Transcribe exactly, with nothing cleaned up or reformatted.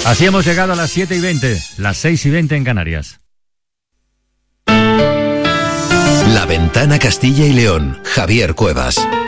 Así hemos llegado a las siete y veinte, las seis y veinte en Canarias. La Ventana Castilla y León, Javier Cuevas.